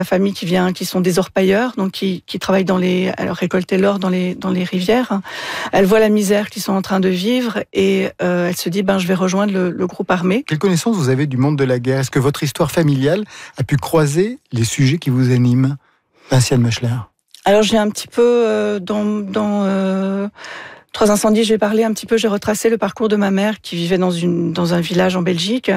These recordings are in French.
famille qui sont des orpailleurs, donc qui travaillent alors récolter l'or dans les rivières. Elle voit la misère qu'ils sont en train de vivre et elle se dit je vais rejoindre le groupe armé. Quelle connaissance vous avez du monde de la guerre? Est-ce que votre histoire familiale a pu croiser les sujets qui vous animent, Vinciane Mechler? Alors j'ai un petit peu dans 3 incendies, j'ai retracé le parcours de ma mère qui vivait dans un village en Belgique,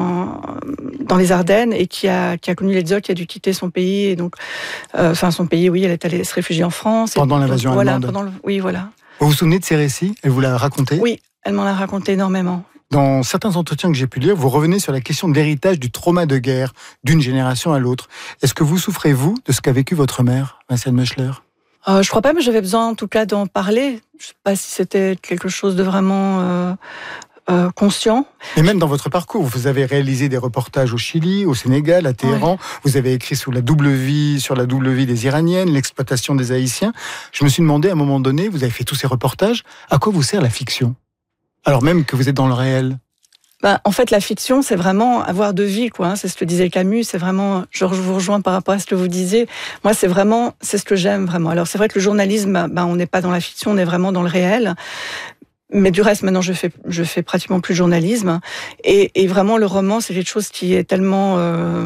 dans les Ardennes, et qui a connu l'exode, qui a dû quitter son pays, et donc, son pays, oui, elle est allée se réfugier en France. Pendant l'invasion allemande. Oui, voilà. Vous vous souvenez de ces récits? Elle vous l'a raconté? Oui, elle m'en a raconté énormément. Dans certains entretiens que j'ai pu lire, vous revenez sur la question de l'héritage du trauma de guerre, d'une génération à l'autre. Est-ce que vous souffrez, vous, de ce qu'a vécu votre mère, Vinciane Mechler? Je crois pas, mais j'avais besoin en tout cas d'en parler. Je sais pas si c'était quelque chose de vraiment conscient. Et même dans votre parcours, vous avez réalisé des reportages au Chili, au Sénégal, à Téhéran. Ouais. Vous avez écrit sur la double vie des Iraniennes, l'exploitation des Haïtiens. Je me suis demandé à un moment donné, vous avez fait tous ces reportages, à quoi vous sert la fiction? Alors même que vous êtes dans le réel. En fait, la fiction, c'est vraiment avoir de vie, quoi. C'est ce que disait Camus. C'est vraiment, je vous rejoins par rapport à ce que vous disiez. Moi, c'est ce que j'aime vraiment. Alors, c'est vrai que le journalisme, on n'est pas dans la fiction, on est vraiment dans le réel. Mais du reste, maintenant, je fais pratiquement plus de journalisme. Et vraiment, le roman, c'est quelque chose qui est tellement,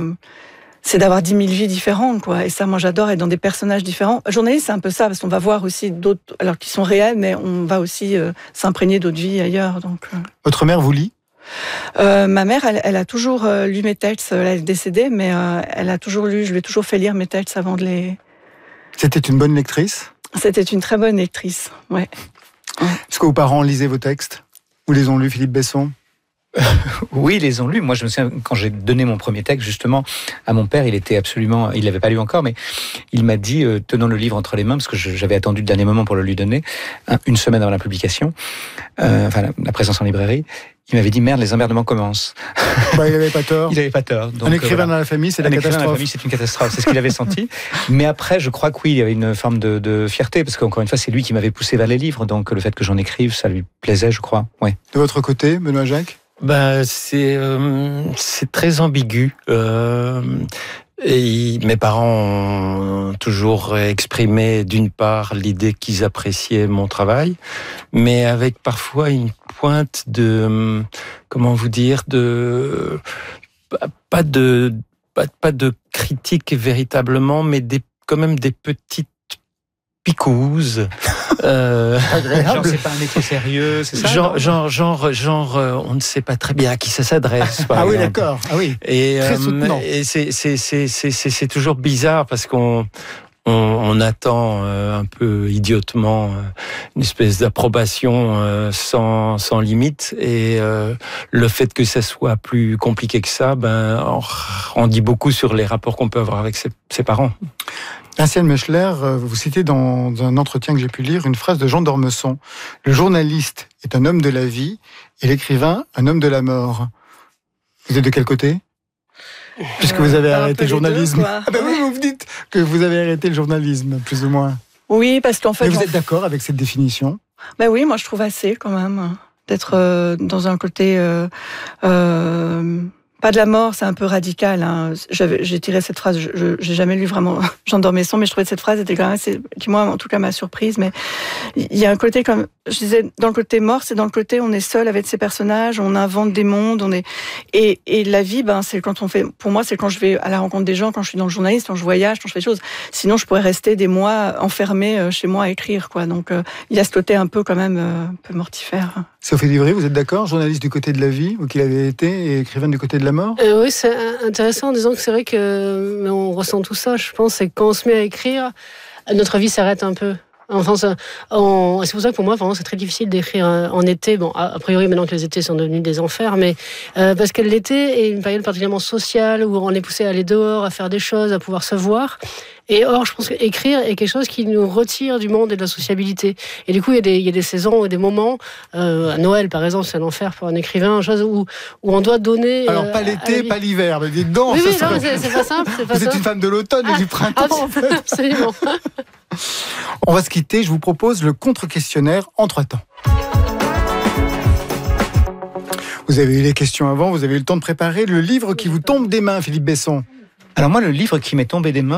c'est d'avoir 10 000 vies différentes, quoi. Et ça, moi, j'adore être dans des personnages différents. Journaliste, c'est un peu ça, parce qu'on va voir aussi d'autres, alors qui sont réels, mais on va aussi s'imprégner d'autres vies ailleurs. Donc. Votre mère vous lit? Ma mère, elle a toujours lu mes textes. Elle est décédée, mais elle a toujours lu. Je lui ai toujours fait lire mes textes avant de les. C'était une bonne lectrice? C'était une très bonne lectrice, ouais. Est-ce que vos parents lisaient vos textes? Ou les ont lus, Philippe Besson? Oui, ils les ont lus. Moi, je me souviens, quand j'ai donné mon premier texte, justement, à mon père, il l'avait pas lu encore, mais il m'a dit, tenant le livre entre les mains, parce que j'avais attendu le dernier moment pour le lui donner, une semaine avant la publication, la présence en librairie, il m'avait dit, merde, les emmerdements commencent. Il n'avait pas tort. Il n'avait pas tort. Donc, un écrivain dans la famille, c'est la catastrophe. Un écrivain dans la famille, c'est une catastrophe. C'est ce qu'il avait senti. Mais après, je crois que oui, il y avait une forme de fierté, parce qu'encore une fois, c'est lui qui m'avait poussé vers les livres, donc le fait que j'en écrive, ça lui plaisait, je crois. Ouais. De votre côté, Benoît Jacques? C'est très ambigu. Et mes parents ont toujours exprimé, d'une part, l'idée qu'ils appréciaient mon travail, mais avec parfois une pointe de, comment vous dire, pas de critique véritablement, mais quand même des petites picouses. Genre, c'est pas un métier sérieux, c'est ça? Genre, on ne sait pas très bien à qui ça s'adresse. Ah oui, d'accord. Ah oui. Et très soutenant. Et c'est toujours bizarre parce qu'on attend un peu idiotement une espèce d'approbation sans limite, et le fait que ça soit plus compliqué que ça, on dit beaucoup sur les rapports qu'on peut avoir avec ses parents. Vinciane Mechler, vous citez dans un entretien que j'ai pu lire une phrase de Jean d'Ormesson. Le journaliste est un homme de la vie et l'écrivain un homme de la mort. Vous êtes de quel côté ? Puisque vous avez arrêté le journalisme. Oui, vous me dites que vous avez arrêté le journalisme, plus ou moins. Oui, parce qu'en fait... Mais vous êtes d'accord avec cette définition ? Oui, moi je trouve assez quand même, d'être dans un côté... pas de la mort, c'est un peu radical. Hein. J'ai tiré cette phrase, j'ai jamais lu vraiment Jean d'Ormesson, mais je trouvais que cette phrase était quand même qui moi, en tout cas, m'a surprise. Mais il y a un côté, comme je disais, dans le côté mort, c'est dans le côté on est seul avec ses personnages, on invente des mondes, et la vie, c'est quand on fait. Pour moi, c'est quand je vais à la rencontre des gens, quand je suis dans le journalisme, quand je voyage, quand je fais des choses. Sinon, je pourrais rester des mois enfermée chez moi à écrire, quoi. Donc, il y a ce côté un peu quand même un peu mortifère. Sophie Livry, vous êtes d'accord, journaliste du côté de la vie, vous qui l'avez été, et écrivaine du côté de la mort? Oui, c'est intéressant en disant que c'est vrai que on ressent tout ça, je pense, c'est que quand on se met à écrire, notre vie s'arrête un peu. Enfin, c'est pour ça que pour moi, vraiment, c'est très difficile d'écrire en été. Bon, a priori, maintenant que les étés sont devenus des enfers, mais parce que l'été est une période particulièrement sociale où on est poussé à aller dehors, à faire des choses, à pouvoir se voir. Et or, je pense qu'écrire est quelque chose qui nous retire du monde et de la sociabilité. Et du coup, il y a des saisons et des moments, à Noël, par exemple, c'est un enfer pour un écrivain, chose où on doit donner... Alors, pas l'été, pas l'hiver, mais dites donc... Oui, non, c'est pas simple. Vous êtes une femme de l'automne et du printemps, en fait. Absolument. On va se quitter, je vous propose le contre-questionnaire en 3 temps. Vous avez eu les questions avant, vous avez eu le temps de préparer le livre qui vous tombe des mains, Philippe Besson. Alors moi, le livre qui m'est tombé des mains,